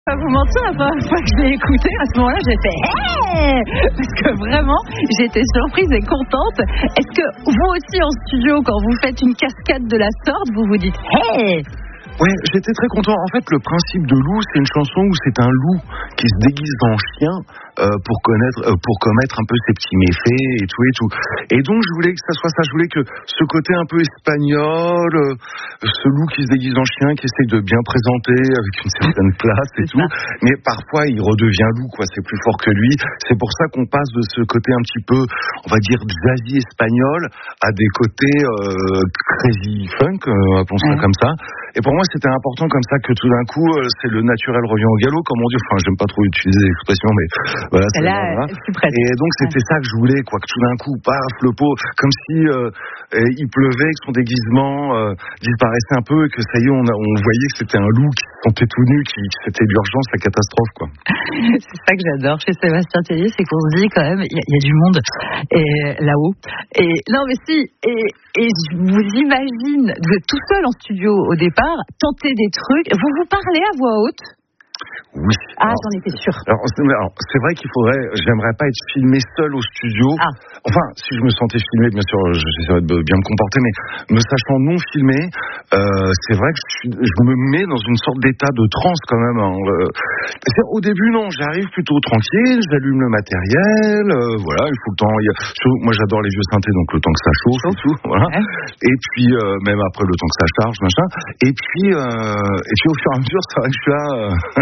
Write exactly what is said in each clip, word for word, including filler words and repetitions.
Pas vous mentir, la première fois que je l'ai écouté, à ce moment-là, j'ai fait hey, parce que vraiment, j'étais surprise et contente. Est-ce que vous aussi en studio, quand vous faites une cascade de la sorte, vous vous dites hey? Ouais, j'étais très content. En fait, le principe de Loup, c'est une chanson où c'est un loup qui se déguise en chien euh, pour connaître, euh, pour commettre un peu ses petits méfaits et tout et tout. Et donc, je voulais que ça soit ça. Je voulais que ce côté un peu espagnol, euh, ce loup qui se déguise en chien, qui essaie de bien présenter avec une certaine place et tout. Mais parfois, il redevient loup, quoi. C'est plus fort que lui. C'est pour ça qu'on passe de ce côté un petit peu, on va dire, jazzy espagnol à des côtés euh, crazy funk, euh, appelons ça ouais. comme ça. Et pour moi, c'était important comme ça que tout d'un coup, euh, c'est le naturel revient au galop, comme on dit. Enfin, j'aime pas trop utiliser l'expression, mais voilà. C'est là, là, là. Et donc, c'était ouais. ça que je voulais, quoi, que tout d'un coup, paf, le pot, comme si euh, il pleuvait, que son déguisement euh, disparaissait un peu, et que ça y est, on, a, on voyait que c'était un loup qui se sentait tout nu, qui, que c'était l'urgence, la catastrophe, quoi. C'est ça que j'adore chez Sébastien Tellier, c'est qu'on se dit quand même, il y, y a du monde et, là-haut. Et non, mais si, et, et je vous imagine, vous êtes tout seul en studio au départ, tenter des trucs, vous vous parlez à voix haute? Oui. Ah, alors, j'en étais sûre. Alors, c'est, alors, c'est vrai qu'il faudrait, j'aimerais pas être filmé seul au studio. Ah. Enfin, si je me sentais filmé, bien sûr, j'essaierais de bien me comporter, mais me sachant non filmé, euh, c'est vrai que je, suis, je me mets dans une sorte d'état de transe quand même. Hein. Euh, au début, non, j'arrive plutôt tranquille, j'allume le matériel, euh, voilà, il faut le temps. Il y a, moi, j'adore les vieux synthés, donc le temps que ça chauffe et tout, voilà. Ouais. Et puis, euh, même après, le temps que ça charge, machin. Et puis, euh, et puis, au fur et à mesure, c'est vrai que je suis là. Euh,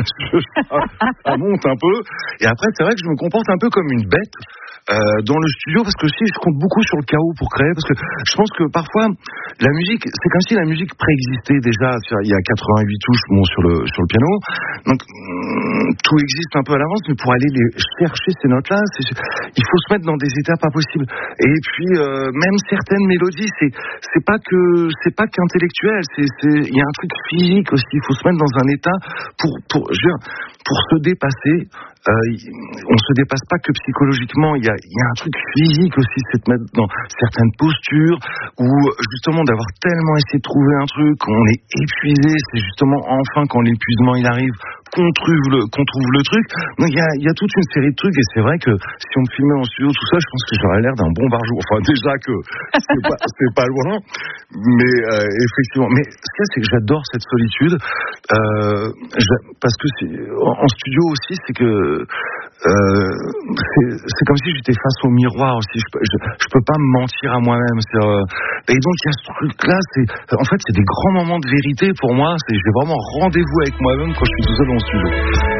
ça monte un peu et après c'est vrai que je me comporte un peu comme une bête euh, dans le studio parce que aussi je compte beaucoup sur le chaos pour créer parce que je pense que parfois la musique c'est comme si la musique préexistait déjà. Il y a quatre-vingt-huit touches bon, sur, le, sur le piano donc hum, tout existe un peu à l'avance mais pour aller les chercher ces notes là c'est, il faut se mettre dans des états pas possibles et puis euh, même certaines mélodies c'est, c'est pas que c'est pas qu'intellectuel c'est, c'est, il y a un truc physique aussi il faut se mettre dans un état pour, pour je veux dire, pour se dépasser, euh, on se dépasse pas que psychologiquement. Il y a, il y a un truc physique aussi, c'est de mettre dans certaines postures ou justement d'avoir tellement essayé de trouver un truc, on est épuisé. C'est justement enfin quand l'épuisement il arrive qu'on trouve le, qu'on trouve le truc. Donc il y a, il y a toute une série de trucs et c'est vrai que si on me filmait en studio tout ça, je pense que j'aurais l'air d'un bon barjou. Enfin déjà que c'est pas, c'est pas loin, mais euh, effectivement. Mais ce qu'il y a, c'est que j'adore cette solitude euh, parce que c'est, en studio aussi, c'est que euh, c'est, c'est comme si j'étais face au miroir aussi. Je, je, je peux pas me mentir à moi-même. C'est, euh, et donc il y a ce truc-là. C'est, en fait, c'est des grands moments de vérité pour moi. C'est, j'ai vraiment rendez-vous avec moi-même quand je suis tout seul en studio.